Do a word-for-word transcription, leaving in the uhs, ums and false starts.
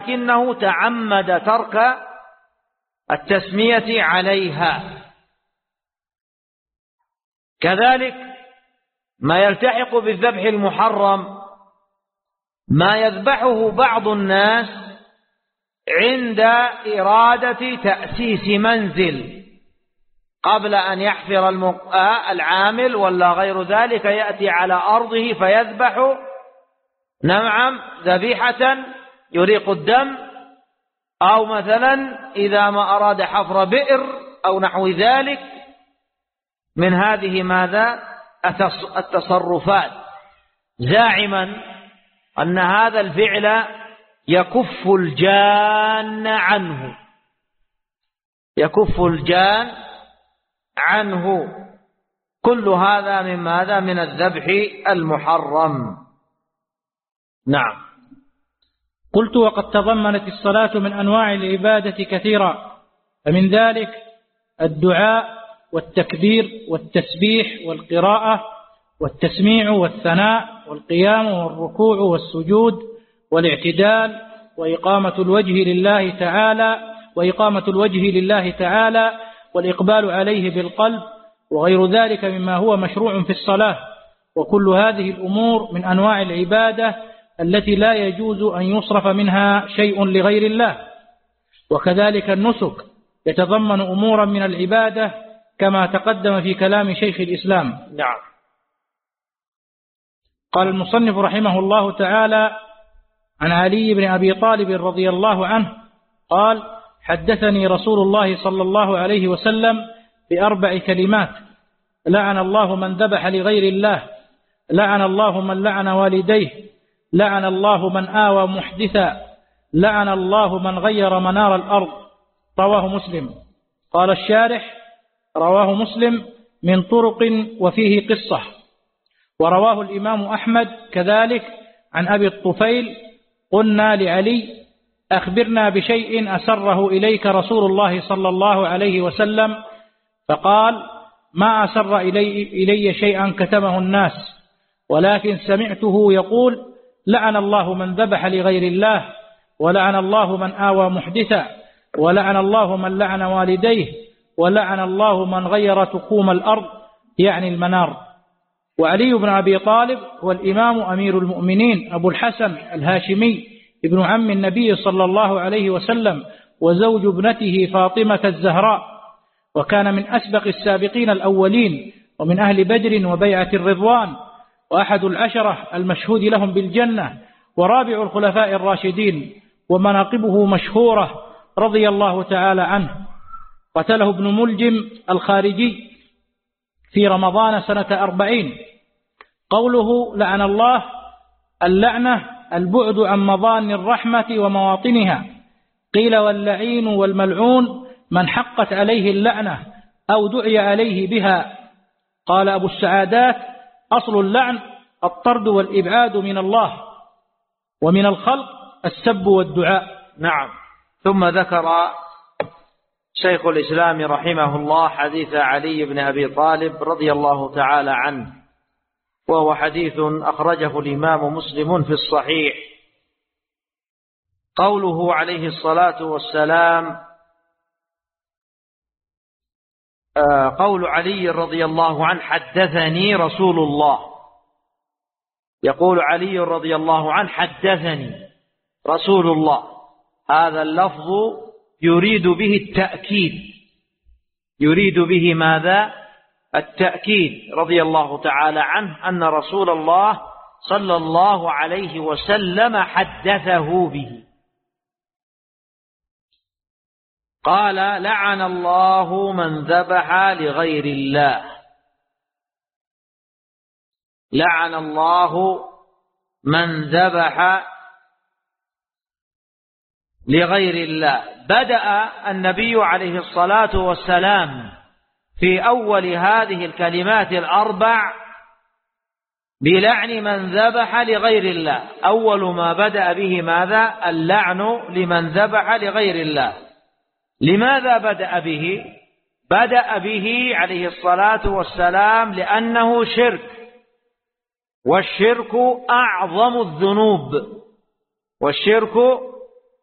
لكنه تعمد ترك التسمية عليها. كذلك ما يلتحق بالذبح المحرم ما يذبحه بعض الناس عند إرادة تأسيس منزل قبل أن يحفر العامل ولا غير ذلك، يأتي على أرضه فيذبح نعم ذبيحة يريق الدم، أو مثلا إذا ما أراد حفر بئر أو نحو ذلك من هذه ماذا التصرفات، زاعما أن هذا الفعل يكف الجان عنه يكف الجان عنه كل هذا من ماذا؟ من الذبح المحرم. نعم. قلت: وقد تضمنت الصلاة من أنواع العبادة كثيرا، فمن ذلك الدعاء والتكبير والتسبيح والقراءة والتسميع والثناء والقيام والركوع والسجود والاعتدال وإقامة الوجه لله تعالى وإقامة الوجه لله تعالى والإقبال عليه بالقلب وغير ذلك مما هو مشروع في الصلاة. وكل هذه الأمور من أنواع العبادة التي لا يجوز أن يصرف منها شيء لغير الله. وكذلك النسك يتضمن أمورا من العبادة كما تقدم في كلام شيخ الإسلام. نعم. قال المصنف رحمه الله تعالى: عن علي بن أبي طالب رضي الله عنه قال: حدثني رسول الله صلى الله عليه وسلم بأربع كلمات: لعن الله من ذبح لغير الله، لعن الله من لعن والديه، لعن الله من آوى محدثا، لعن الله من غير منار الأرض. رواه مسلم. قال الشارح: رواه مسلم من طرق وفيه قصة. ورواه الإمام أحمد كذلك عن أبي الطفيل: قلنا لعلي: أخبرنا بشيء أسره إليك رسول الله صلى الله عليه وسلم، فقال: ما أسر إلي, إلي شيئا كتمه الناس، ولكن سمعته يقول: لعن الله من ذبح لغير الله، ولعن الله من آوى محدثا، ولعن الله من لعن والديه، ولعن الله من غير تقوم الأرض، يعني المنار. وعلي بن أبي طالب هو الإمام أمير المؤمنين أبو الحسن الهاشمي ابن عم النبي صلى الله عليه وسلم وزوج ابنته فاطمة الزهراء، وكان من أسبق السابقين الأولين ومن أهل بدر وبيعة الرضوان، وأحد العشرة المشهود لهم بالجنة، ورابع الخلفاء الراشدين، ومناقبه مشهورة رضي الله تعالى عنه. قتله ابن ملجم الخارجي في رمضان سنة أربعين. قوله لعن الله، اللعنة البعد عن مظان الرحمة ومواطنها. قيل: واللعين والملعون من حقت عليه اللعنة أو دعي عليه بها. قال أبو السعادات: أصل اللعن الطرد والإبعاد من الله، ومن الخلق السب والدعاء. نعم. ثم ذكر شيخ الإسلام رحمه الله حديث علي بن أبي طالب رضي الله تعالى عنه، وهو حديث أخرجه الإمام مسلم في الصحيح. قوله عليه الصلاة والسلام، قول علي رضي الله عنه: حدثني رسول الله. يقول علي رضي الله عنه: حدثني رسول الله. هذا اللفظ يريد به التأكيد، يريد به ماذا؟ التأكيد رضي الله تعالى عنه أن رسول الله صلى الله عليه وسلم حدثه به. قال: لعن الله من ذبح لغير الله، لعن الله من ذبح لغير الله. بدأ النبي عليه الصلاة والسلام في أول هذه الكلمات الأربع بلعن من ذبح لغير الله. أول ما بدأ به ماذا؟ اللعن لمن ذبح لغير الله. لماذا بدأ به؟ بدأ به عليه الصلاة والسلام لأنه شرك، والشرك أعظم الذنوب، والشرك